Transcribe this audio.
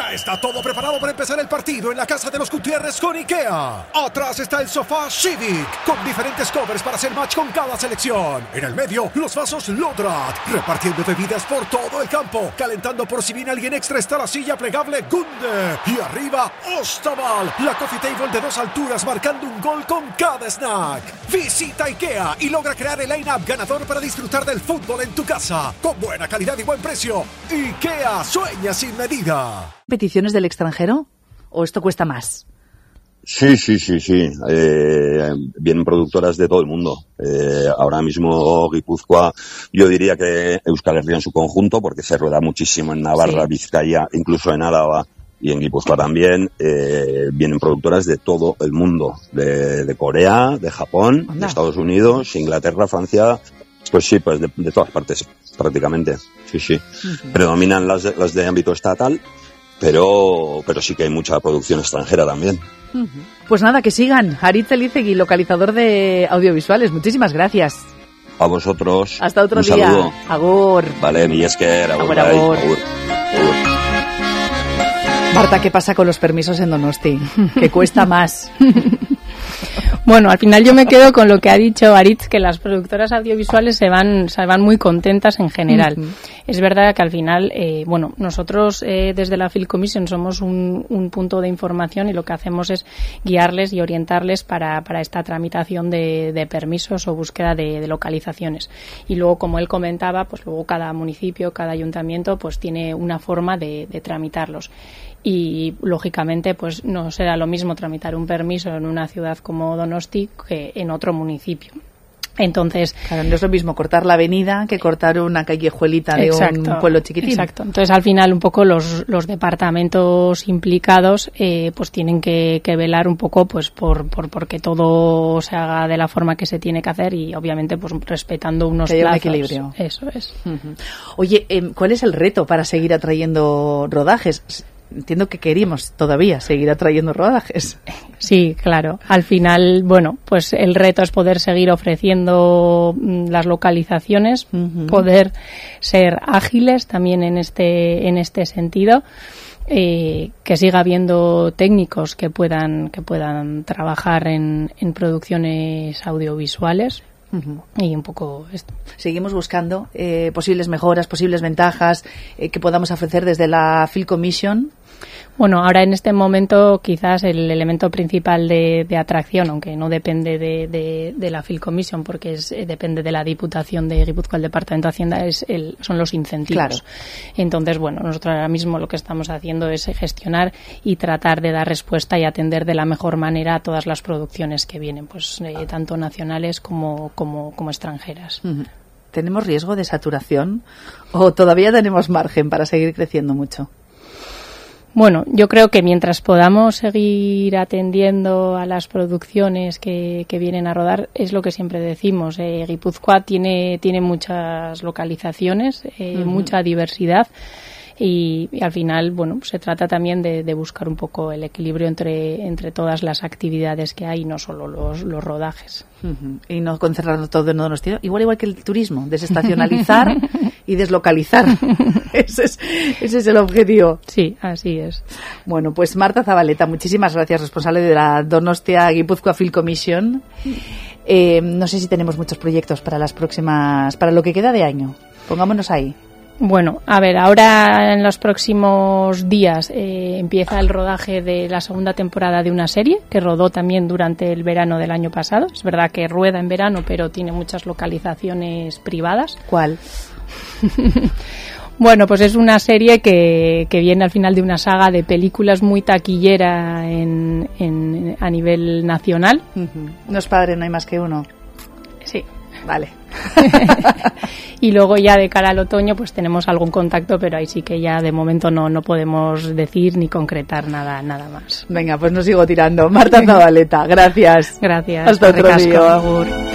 Ya está todo preparado para empezar el partido en la casa de los Gutiérrez con IKEA. Atrás está el sofá Civic, con diferentes covers para hacer match con cada selección. En el medio, los vasos Lodrat, repartiendo bebidas por todo el campo. Calentando por si viene alguien extra está la silla plegable Gunde. Y arriba, Ostaval, la coffee table de 2 alturas marcando un gol con cada snack. Visita IKEA y logra crear el line-up ganador para disfrutar del fútbol en tu casa. Con buena calidad y buen precio. IKEA, sueña sin medida. ¿Peticiones del extranjero? ¿O esto cuesta más? Sí. Vienen productoras de todo el mundo. Ahora mismo Guipúzcoa, yo diría que Euskal Herria en su conjunto, porque se rueda muchísimo en Navarra, sí. Vizcaya, incluso en Álava y en Guipúzcoa también. Vienen productoras de todo el mundo, de Corea, de Japón, de Estados Unidos, Inglaterra, Francia, pues de todas partes prácticamente. Sí. Uh-huh. Predominan las de ámbito estatal. Pero sí que hay mucha producción extranjera también. Pues nada, que sigan. Aritz Elizegui, localizador de audiovisuales. Muchísimas gracias. A vosotros. Hasta otro día. Un saludo. Agur. Vale, mi esker. Agur. Agur. Marta, ¿qué pasa con los permisos en Donosti? Que cuesta más. Bueno, al final yo me quedo con lo que ha dicho Aritz, que las productoras audiovisuales se van muy contentas en general. Uh-huh. Es verdad que al final, nosotros desde la Film Commission somos un punto de información y lo que hacemos es guiarles y orientarles para esta tramitación de permisos o búsqueda de localizaciones. Y luego, como él comentaba, pues luego cada municipio, cada ayuntamiento, pues tiene una forma de tramitarlos. Y lógicamente pues no será lo mismo tramitar un permiso en una ciudad como Donosti que en otro municipio. Entonces, claro, no es lo mismo cortar la avenida que cortar una callejuelita de un pueblo chiquitín. Exacto. Entonces, al final, un poco los departamentos implicados pues tienen que velar un poco pues por que todo se haga de la forma que se tiene que hacer y, obviamente, pues respetando unos plazos. Un equilibrio. Eso es. Uh-huh. Oye, ¿cuál es el reto para seguir atrayendo rodajes? Entiendo que queríamos todavía seguir atrayendo rodajes. Sí, claro. Al final, pues el reto es poder seguir ofreciendo las localizaciones, uh-huh. Poder ser ágiles también en este sentido, que siga habiendo técnicos que puedan trabajar en producciones audiovisuales. Uh-huh. Y un poco esto. Seguimos buscando posibles mejoras, posibles ventajas que podamos ofrecer desde la Film Commission. Bueno, ahora en este momento quizás el elemento principal de atracción, aunque no depende de la Film Commission porque depende de la Diputación de Guipúzcoa, el Departamento de Hacienda, son los incentivos. Claro. Entonces, nosotros ahora mismo lo que estamos haciendo es gestionar y tratar de dar respuesta y atender de la mejor manera a todas las producciones que vienen, pues tanto nacionales como extranjeras. Uh-huh. ¿Tenemos riesgo de saturación o todavía tenemos margen para seguir creciendo mucho? Bueno, yo creo que mientras podamos seguir atendiendo a las producciones que vienen a rodar, es lo que siempre decimos. Guipúzcoa tiene muchas localizaciones, uh-huh. Mucha diversidad. Y al final, se trata también de buscar un poco el equilibrio entre todas las actividades que hay, no solo los rodajes. Uh-huh. Y no concentrarlo todo en Donosti. Igual que el turismo, desestacionalizar y deslocalizar. Ese es el objetivo. Sí, así es. Bueno, pues Marta Zabaleta, muchísimas gracias, responsable de la Donostia Guipúzcoa Film Commission. No sé si tenemos muchos proyectos para lo que queda de año. Pongámonos ahí. Bueno, a ver, ahora en los próximos días empieza el rodaje de la segunda temporada de una serie que rodó también durante el verano del año pasado. Es verdad que rueda en verano, pero tiene muchas localizaciones privadas. ¿Cuál? Bueno, pues es una serie que viene al final de una saga de películas muy taquillera a nivel nacional. Uh-huh. No es padre, no hay más que uno. Sí. Vale. Y luego ya de cara al otoño pues tenemos algún contacto, pero ahí sí que ya de momento no podemos decir ni concretar nada más. Venga, pues no sigo tirando. Marta Zabaleta, gracias. Gracias. Hasta otro día. Agur.